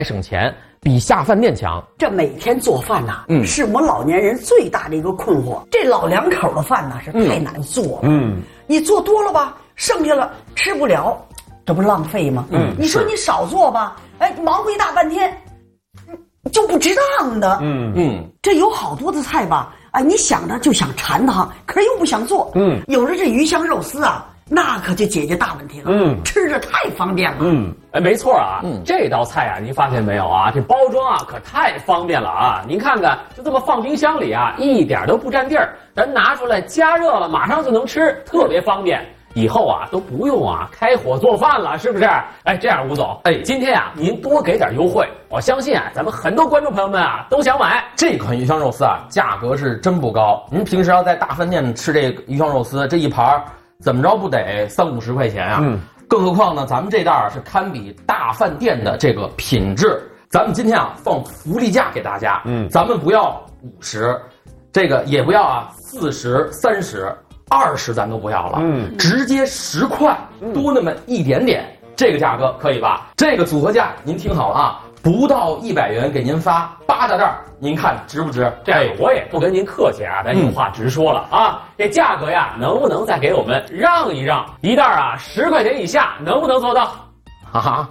省钱，比下饭店强。 这每天做饭呐，是我们老年人最大的一个困惑。这老两口的饭呐是太难做了，你做多了吧，剩下了吃不了，这不浪费吗？你说你少做吧，哎，忙活一大半天，就不值当的。这有好多的菜吧，哎，你想着就想馋它，可是又不想做。有了这鱼香肉丝啊，那可就解决大问题了。吃着太方便了。 哎，没错啊。这道菜啊，您发现没有啊？这包装啊，可太方便了啊！您看看，就这么放冰箱里啊，一点都不占地儿，咱拿出来加热了，马上就能吃，特别方便。以后啊都不用啊开火做饭了，是不是？哎，这样吴总，今天啊您多给点优惠，我相信啊咱们很多观众朋友们啊都想买。 这款鱼香肉丝啊，价格是真不高。您平时要在大饭店吃这个鱼香肉丝，这一盘怎么着不得30-50块钱啊？更何况呢，咱们这袋是堪比大饭店的这个品质。咱们今天啊放福利价给大家，咱们不要50，这个也不要啊40、30。20咱都不要了，直接10块，多那么一点点，这个价格可以吧？这个组合价您听好了啊，不到100元给您发8大袋，您看值不值？ 我也不跟您客气啊，咱有话直说了啊，这价格呀，能不能再给我们让一让？一袋啊10块钱以下，能不能做到？ 啊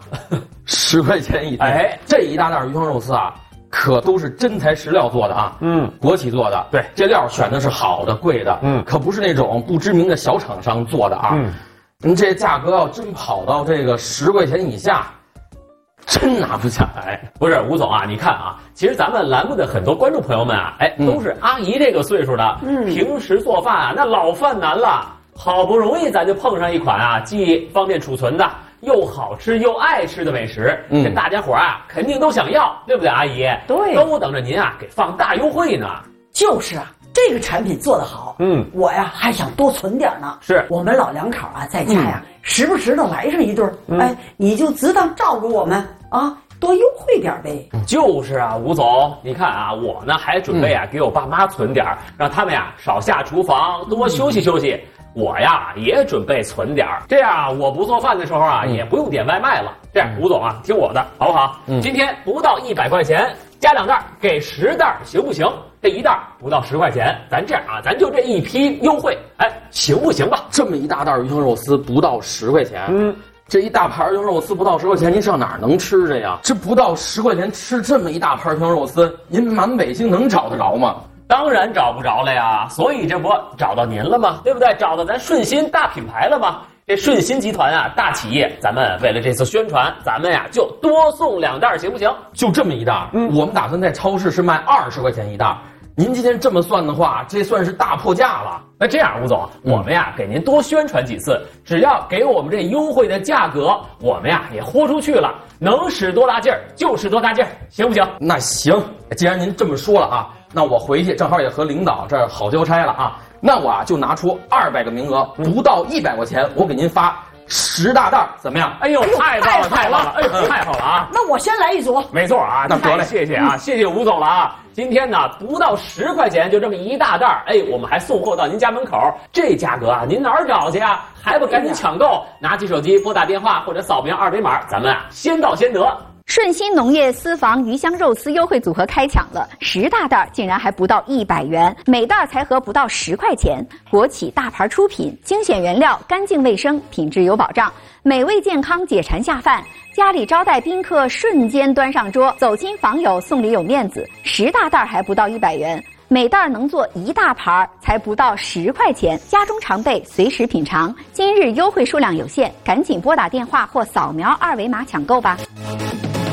，10块钱一袋，这一大袋鱼香肉丝啊。可都是真材实料做的啊，国企做的， 对， 这料选的是好的、贵的，可不是那种不知名的小厂商做的啊，您这价格要真跑到这个10块钱以下，真拿不下来。 不是吴总啊，你看啊，其实咱们栏目的很多观众朋友们啊，都是阿姨这个岁数的，平时做饭啊，那老犯难了，好不容易咱就碰上一款啊，既方便储存的。又好吃又爱吃的美食，这大家伙啊肯定都想要，对不对，阿姨？ 对， 都等着您啊给放大优惠呢。 就是啊，这个产品做得好，我呀还想多存点呢。 是我们老两口啊在家呀，时不时的来上一顿，哎，你就只当照顾我们啊，多优惠点呗。 就是啊，吴总，你看啊，我呢还准备啊给我爸妈存点，让他们呀少下厨房，多休息休息。我呀也准备存点儿，这样我不做饭的时候啊，也不用点外卖了。这样，吴总啊，听我的，好不好？今天不到100块钱，加2袋，给10袋，行不行？这一袋不到10块钱，咱这样啊，咱就这一批优惠，哎，行不行吧？ 这么一大袋鱼香肉丝不到10块钱，这一大盘鱼香肉丝不到10块钱，您上哪儿能吃去呀？这不到10块钱吃这么一大盘鱼香肉丝，您满北京能找得着吗？ 当然找不着了呀，所以这不找到您了吗？对不对？找到咱顺鑫大品牌了吗？这顺鑫集团啊，大企业，咱们为了这次宣传，咱们呀就多送2袋，行不行？ 就这么一袋，我们打算在超市是卖20块钱一袋。您今天这么算的话，这算是大破价了。 那这样，吴总，我们呀给您多宣传几次，只要给我们这优惠的价格，我们呀也豁出去了，能使多大劲儿就使多大劲儿，行不行？ 那行，既然您这么说了啊，那我回去正好也和领导这儿好交差了啊，那我啊就拿出200个名额，不到100块钱，我给您发10大袋，怎么样？ 哎呦，太棒了，太棒了！哎呦，太好了啊！ 那我先来一组。 没错啊，那得嘞，谢谢啊，谢谢吴总了啊！今天呢，不到10块钱就这么一大袋，哎，我们还送货到您家门口，这价格啊，您哪儿找去啊？还不赶紧抢购？拿起手机拨打电话或者扫描2维码，咱们啊先到先得。 顺鑫农业私房鱼香肉丝优惠组合开抢了，10大袋竟然还不到100元，每袋才合不到10块钱。国企大牌出品，精选原料，干净卫生，品质有保障，美味健康，解馋下饭。家里招待宾客，瞬间端上桌，走亲访友送礼有面子。10大袋还不到100元，每袋能做1大盘，才不到10块钱，家中常备，随时品尝。今日优惠数量有限，赶紧拨打电话或扫描2维码抢购吧。